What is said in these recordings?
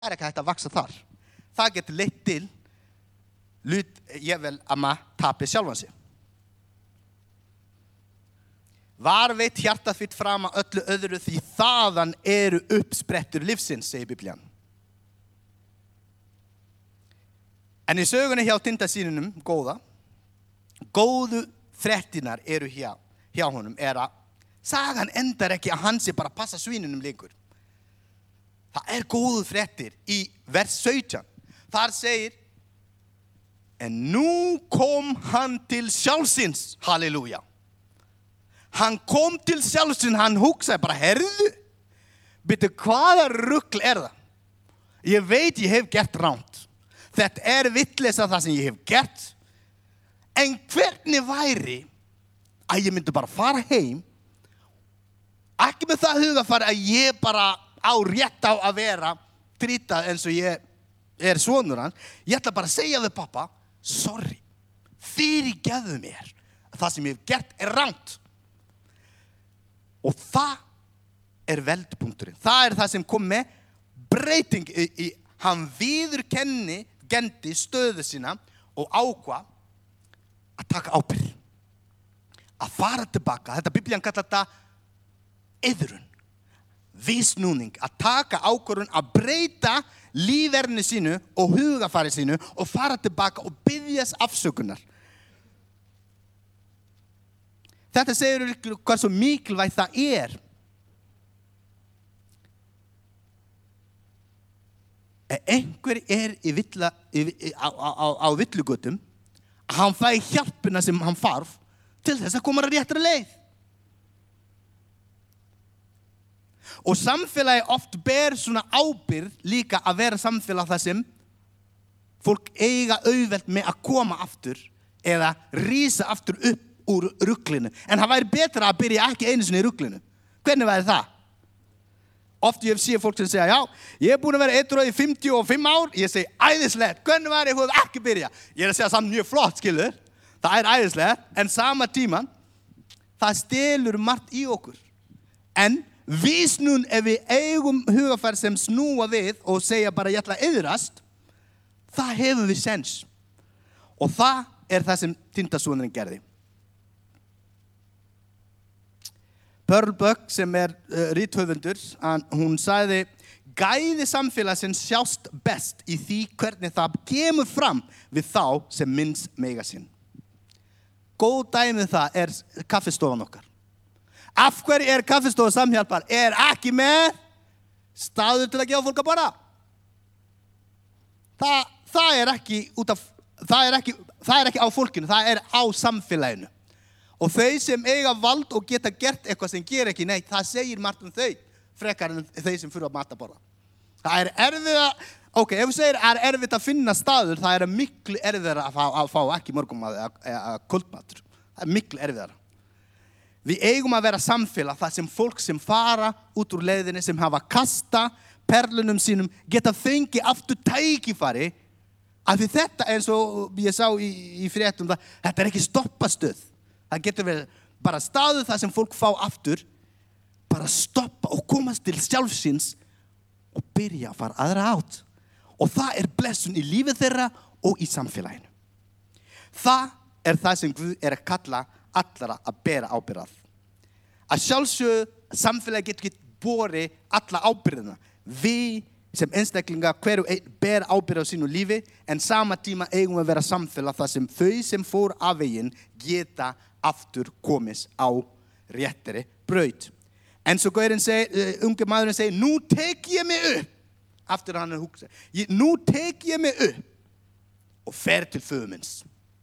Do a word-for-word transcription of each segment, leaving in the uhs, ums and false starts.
er ekki hægt að vaksa þar. Það getur leitt til lut, ég vel að maður tapi sjálfan sig. Var veit hjartað þitt fram að öllu öðru því þaðan eru uppsprettur lífsins, segir Biblían. En í sögunni hjá tindasýninum, góða, góðu fréttinar eru hjá, hjá honum er að sagan endar ekki að hann sé bara að passa svínunum lengur. Það er góðu fréttir í vers sautján. Þar segir, en nú kom hann til sjálfsins, halleluja. Hann kom til sjálfsins, hann hugsaði bara, herðu, byrju, hvaða rugl er það? Ég veit ég hef gert ránt. Þetta er vitleysa það sem ég hef gert. En hvernig væri að ég myndi bara fara heim, ekki með það hugafar að ég bara á rétt á að vera trítað eins og ég er sonur hann. Ég ætla bara að segja við pappa, sorry, fyrirgefðu mér. Það sem ég hef gert er ránt. Og það er veldpunkturinn. Það er það sem kom með breyting í, í hann viðurkenni gendi stöðu sína og ákvað að taka ábyrgð. Að fara tilbaka. Þetta Biblían kallar þetta iðrun. Vísnúning. Að taka ákvörðun að breyta líferni sínu og hugafari sínu og fara tilbaka og biðjast afsökunar. Þetta segir ykkur hvað svo mikilvægt það er. Ef einhver er í villa, í, á, á, á villugötum, að hann fæ hjálpina sem hann þarf til þess að koma að réttri leið. Og samfélagi oft ber svona ábyrgð líka að vera samfélag þar sem fólk eiga auðvelt með að koma aftur eða rísa aftur upp úr ruglinu. En það væri betra að byrja ekki einu sinni í ruglinu. Hvernig væri það? Oft ég sé fólk sem segja, já, ég er búin að vera edrú í fimmtíu og fimm ár. Ég segi, æðislegt. Hvernig væri ég ekki byrja? Ég er að segja samt mjög flott, skilur. Það er æðislegt. En sama tíman, það stelur margt í okkur. En vísnun ef við eigum hugafær sem snúa við og segja bara, ég ætla að iðrast, það hefur við sens. Og það er það sem tindasonurinn gerði. Pearl Buck, sem er uh, rithöfundur, hún sagði, gæði samfélagsins sjást best í því hvernig það kemur fram við þá sem minnst mega sín. Góð dæmið það er kaffistofan okkar. Af hverju er kaffistofa samhjálpar? Er ekki með staður til að gefa fólk að borða. Það, það er ekki út af, það er ekki, það er ekki á fólkinu, það er á samfélaginu. Og þau sem eiga vald og geta gert eitthvað sem ger ekki neitt, það segir margt um þau, frekar en þau sem fyrir að mata borða. Það er erfið að, ok, ef þú segir er erfitt að finna staður, það er miklu erfiðara að fá, að fá ekki morgunmat eða kvöldmatur. Það er miklu erfiðara. Við eigum að vera samfélag þar sem fólk sem fara út úr leiðinni, sem hafa kasta perlunum sínum, geta fengið aftur tækifæri, af því þetta eins og ég sá í, í fréttum, það, þetta er ekki stoppastöð. Það getur verið bara staðu það sem fólk fá aftur, bara stoppa og komast til sjálfsins og byrja að fara aðra átt. Og það er blessun í lífið þeirra og í samfélaginu. Það er það sem Guð er að kalla allara að bera ábyrgð. Að sjálfsögðu samfélagi getur ekki borið alla ábyrgðina. Við sem einstaklinga hverju ber ábyrgð á sínu lífi, en sama tíma eigum að vera samfélag þar sem þau sem fór af veginn geta aftur komist á réttari braut. En svo gaurinn segir, uh, unge maðurinn segir, nú tek ég mig upp. Aftur hann er hugsað. Nú tek ég mig upp og fer til föður minns.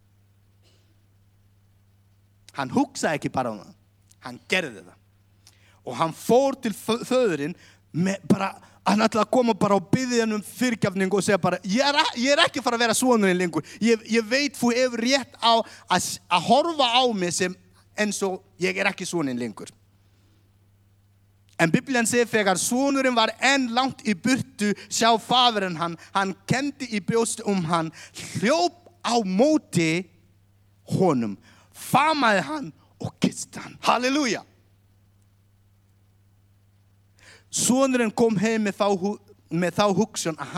Hann hugsaði ekki bara um það. Hann gerði það. Og hann fór til föðurinn með bara, hann ætlaði að koma bara og biðja hann um fyrirgefningu og segja bara, ég er, ég er ekki að fara að vera sonurinn lengur. Ég, ég veit þú hefur rétt á að, að horfa á mig sem eins og ég er ekki sonurinn lengur. En Biblían segir þegar sonurinn var enn langt í burtu, sjá faðirinn hann, hann kendi í brjóst um hann, hljóp á móti honum, famaði hann og kyssti hann. Halleluja! Sonurinn kom heim með þá með þá hugsun að